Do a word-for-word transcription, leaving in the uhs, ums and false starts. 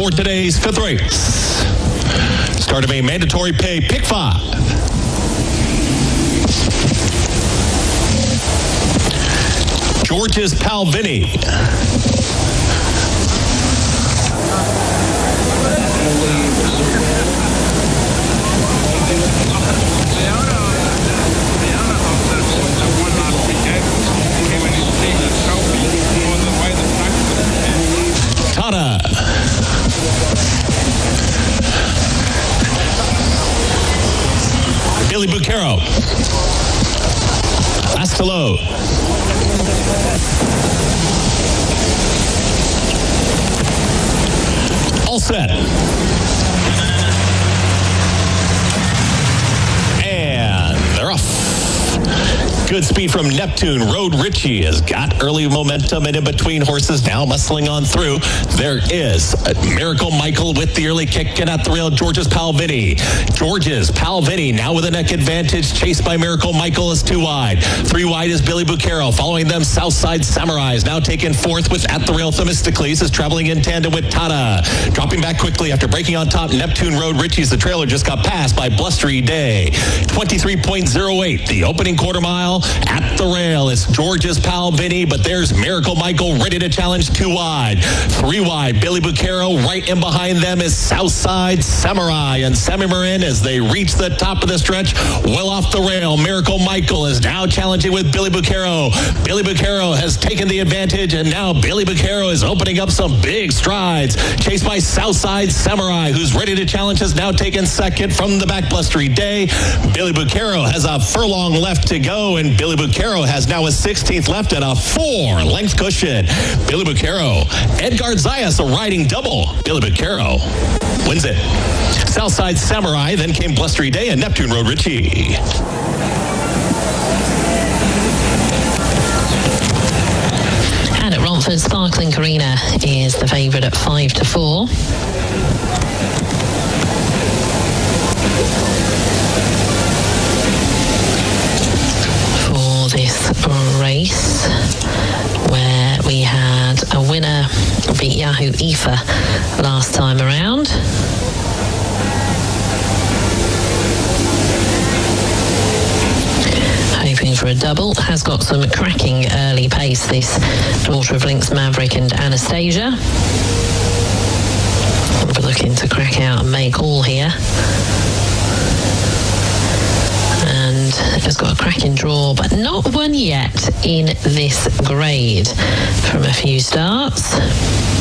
for today's fifth race. Start of a mandatory pay pick five. George's Pal Vinny. Tata. Billy Bucaro. Astelo. All set. And they're off. Good speed from Neptune. Road Richie has got early momentum and in between horses now muscling on through. There is Miracle Michael with the early kick and at the rail, George's Pal Vinny. George's Pal Vinny now with a neck advantage, chased by Miracle Michael is two wide. Three wide is Billy Bucaro. Following them, Southside Samurais now taken fourth with at the rail. Themistocles is traveling in tandem with Tata. Dropping back quickly after breaking on top, Neptune. Road Richie's the trailer just got passed by Blustery Day. twenty-three point oh eight, the opening quarter mile. At the rail, it's George's Pal Vinny, but there's Miracle Michael ready to challenge two wide. Three wide, Billy Bucaro. Right in behind them is Southside Samurai and Sammy Marin as they reach the top of the stretch. Well off the rail, Miracle Michael is now challenging with Billy Bucaro. Billy Bucaro has taken the advantage, and now Billy Bucaro is opening up some big strides. Chased by Southside Samurai, who's ready to challenge, has now taken second from the back, Blustery Day. Billy Bucaro has a furlong left to go, and Billy Bucaro has now a sixteenth left and a four-length cushion. Billy Bucaro, Edgar Zayas, a riding double. Billy Bucaro wins it. Southside Samurai, then came Blustery Day and Neptune. Road Richie. And at Romford, Sparkling Carina is the favourite at five to four. This race where we had a winner beat Yahoo Ifa last time around. Hoping for a double. Has got some cracking early pace, this Daughter of Lynx, Maverick and Anastasia. We're looking to crack out and make all here. And has got a cracking draw, but not one yet in this grade from a few starts.